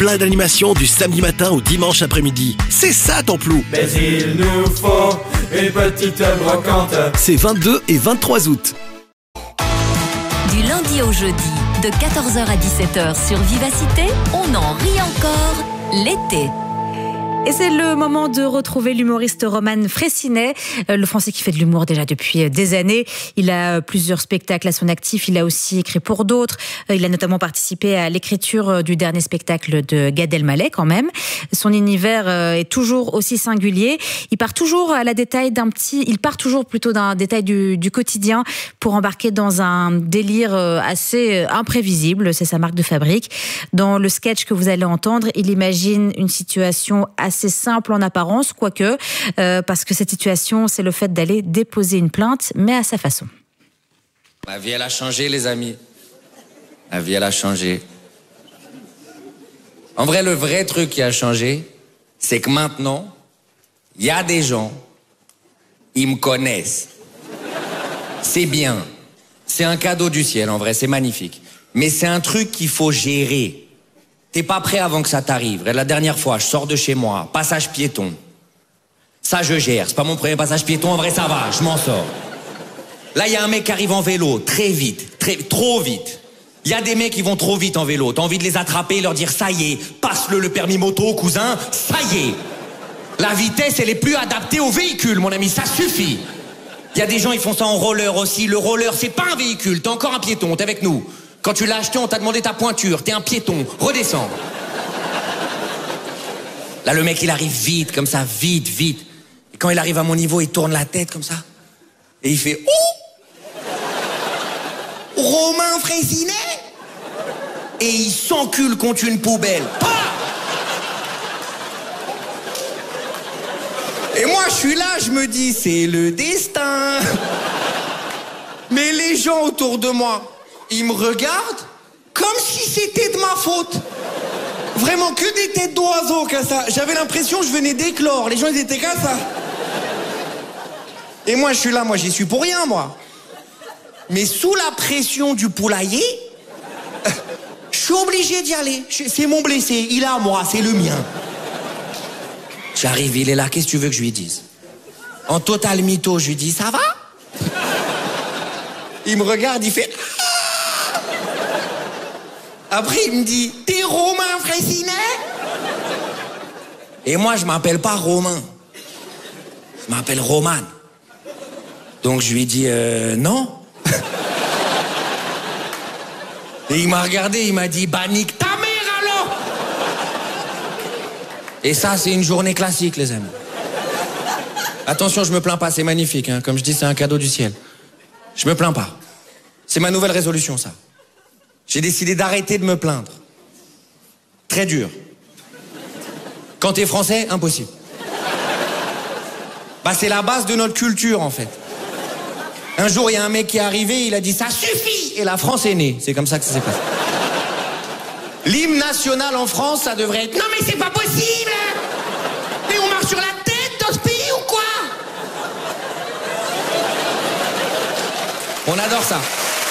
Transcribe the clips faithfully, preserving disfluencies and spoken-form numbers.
Plein d'animations du samedi matin au dimanche après-midi. C'est ça Templou. Mais il nous faut une petite brocante. C'est vingt-deux et vingt-trois août. Du lundi au jeudi, de quatorze heures à dix-sept heures sur Vivacité, on en rit encore l'été. Et c'est le moment de retrouver l'humoriste Roman Fraissinet, le Français qui fait de l'humour déjà depuis des années. Il a plusieurs spectacles à son actif, il a aussi écrit pour d'autres. Il a notamment participé à l'écriture du dernier spectacle de Gad Elmaleh quand même. Son univers est toujours aussi singulier. Il part toujours à la détail d'un petit, il part toujours plutôt d'un détail du, du quotidien pour embarquer dans un délire assez imprévisible. C'est sa marque de fabrique. Dans le sketch que vous allez entendre, il imagine une situation assez assez simple en apparence, quoique, euh, parce que cette situation, c'est le fait d'aller déposer une plainte, mais à sa façon. Ma vie, elle a changé, les amis. Ma vie, elle a changé. En vrai, le vrai truc qui a changé, c'est que maintenant, il y a des gens, ils me connaissent. C'est bien. C'est un cadeau du ciel, en vrai, c'est magnifique. Mais c'est un truc qu'il faut gérer. T'es pas prêt avant que ça t'arrive. La dernière fois, je sors de chez moi, passage piéton. Ça, je gère. C'est pas mon premier passage piéton, en vrai, ça va, je m'en sors. Là, il y a un mec qui arrive en vélo, très vite, très, trop vite. Il y a des mecs qui vont trop vite en vélo. T'as envie de les attraper et leur dire, ça y est, passe-le le permis moto, cousin, ça y est. La vitesse, elle est plus adaptée au véhicule, mon ami, ça suffit. Il y a des gens, ils font ça en roller aussi. Le roller, c'est pas un véhicule, t'es encore un piéton, t'es avec nous. Quand tu l'as acheté, on t'a demandé ta pointure. T'es un piéton. Redescends. Là, le mec, il arrive vite, comme ça, vite, vite. Et quand il arrive à mon niveau, il tourne la tête comme ça. Et il fait « Oh ! Roman Fraissinet !» Et il s'encule contre une poubelle. Pah ! Et moi, je suis là, je me dis « C'est le destin !» Mais les gens autour de moi, ils me regardent comme si c'était de ma faute. Vraiment que des têtes d'oiseaux comme ça. J'avais l'impression que je venais d'éclore. Les gens, ils étaient comme ça. Et moi, je suis là, moi, j'y suis pour rien, moi. Mais sous la pression du poulailler, je suis obligé d'y aller. C'est mon blessé, il est à moi, c'est le mien. J'arrive, il est là, qu'est-ce que tu veux que je lui dise? En total mytho, je lui dis, ça va? Il me regarde, il fait... Après, il me dit, t'es Roman Fraissinet? Et moi, je m'appelle pas Romain. Je m'appelle Roman. Donc, je lui dis, euh, non. Et il m'a regardé, il m'a dit, bah, nique ta mère, alors! Et ça, c'est une journée classique, les amis. Attention, je me plains pas, c'est magnifique, hein. Comme je dis, c'est un cadeau du ciel. Je me plains pas. C'est ma nouvelle résolution, ça. J'ai décidé d'arrêter de me plaindre. Très dur. Quand t'es français, impossible. Bah, c'est la base de notre culture, en fait. Un jour, il y a un mec qui est arrivé, il a dit « ça suffit !» Et la France est née. C'est comme ça que ça s'est passé. L'hymne national en France, ça devrait être « non mais c'est pas possible! Mais on marche sur la tête dans ce pays ou quoi ?» On adore ça.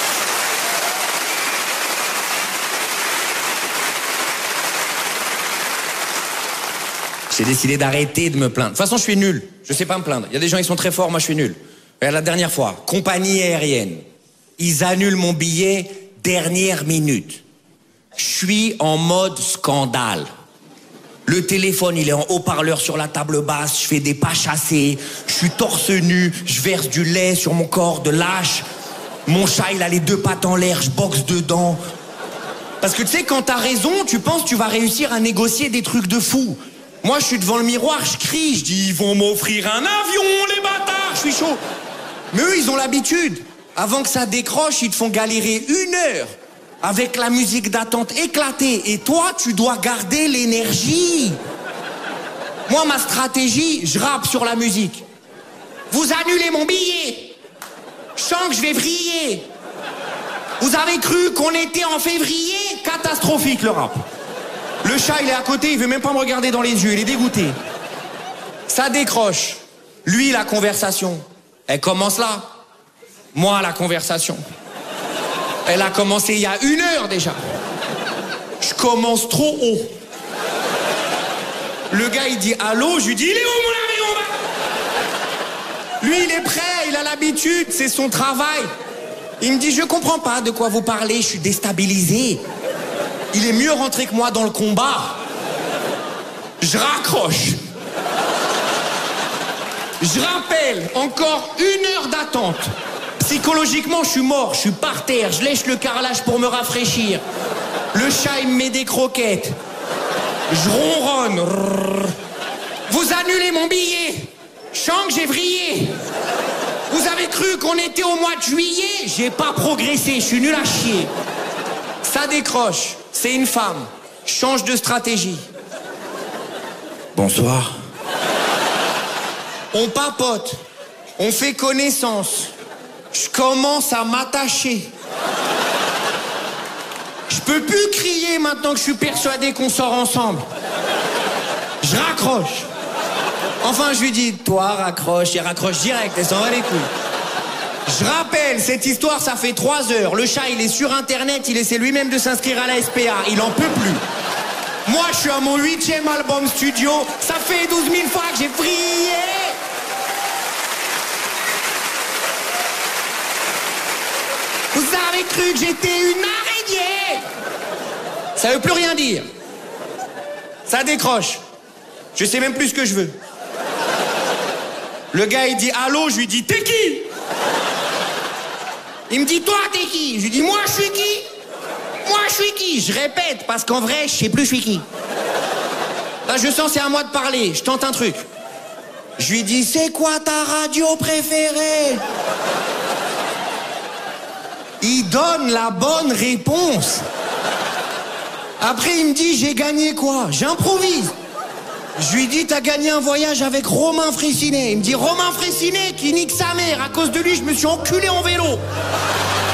J'ai décidé d'arrêter de me plaindre. De toute façon, je suis nul. Je sais pas me plaindre. Il y a des gens qui sont très forts, moi je suis nul. Et la dernière fois, compagnie aérienne. Ils annulent mon billet dernière minute. Je suis en mode scandale. Le téléphone, il est en haut-parleur sur la table basse. Je fais des pas chassés. Je suis torse nu. Je verse du lait sur mon corps de lâche. Mon chat, il a les deux pattes en l'air. Je boxe dedans. Parce que tu sais, quand t'as raison, tu penses que tu vas réussir à négocier des trucs de fou. Moi, je suis devant le miroir, je crie, je dis, ils vont m'offrir un avion, les bâtards, je suis chaud. Mais eux, ils ont l'habitude. Avant que ça décroche, ils te font galérer une heure avec la musique d'attente éclatée. Et toi, tu dois garder l'énergie. Moi, ma stratégie, je rappe sur la musique. Vous annulez mon billet. Je sens que je vais vriller. Vous avez cru qu'on était en février? Catastrophique, le rap. Le chat, il est à côté, il veut même pas me regarder dans les yeux, il est dégoûté. Ça décroche. Lui, la conversation, elle commence là. Moi, la conversation, elle a commencé il y a une heure déjà. Je commence trop haut. Le gars, il dit allô, je lui dis, il est où mon avion? Lui, il est prêt, il a l'habitude, c'est son travail. Il me dit, je comprends pas de quoi vous parlez, je suis déstabilisé. Il est mieux rentré que moi dans le combat. Je raccroche. Je rappelle, encore une heure d'attente. Psychologiquement, je suis mort, je suis par terre, je lèche le carrelage pour me rafraîchir. Le chat, il me met des croquettes. Je ronronne. Vous annulez mon billet. Je sens que j'ai vrillé. Vous avez cru qu'on était au mois de juillet? J'ai pas progressé, je suis nul à chier. Ça décroche, c'est une femme. Je change de stratégie. Bonsoir. On papote, on fait connaissance. Je commence à m'attacher. Je peux plus crier maintenant que je suis persuadé qu'on sort ensemble. Je raccroche. Enfin, je lui dis, toi, raccroche, il raccroche direct, et s'en va les couilles. Je rappelle, cette histoire, ça fait trois heures. Le chat, il est sur Internet, il essaie lui-même de s'inscrire à la S P A. Il en peut plus. Moi, je suis à mon huitième album studio. Ça fait douze mille fois que j'ai vrillé. Vous avez cru que j'étais une araignée? Ça veut plus rien dire. Ça décroche. Je sais même plus ce que je veux. Le gars, il dit allô, je lui dis t'es qui? Il me dit toi, t'es qui? Je lui dis moi, je suis qui? Moi, je suis qui? Je répète, parce qu'en vrai, je sais plus je suis qui. Là, je sens c'est à moi de parler. Je tente un truc. Je lui dis c'est quoi ta radio préférée? Il donne la bonne réponse. Après, il me dit j'ai gagné quoi? J'improvise. Je lui dis t'as gagné un voyage avec Romain Fraissinet. Il me dit Romain Fraissinet qui nique sa mère. À cause de lui, je me suis enculé en vélo.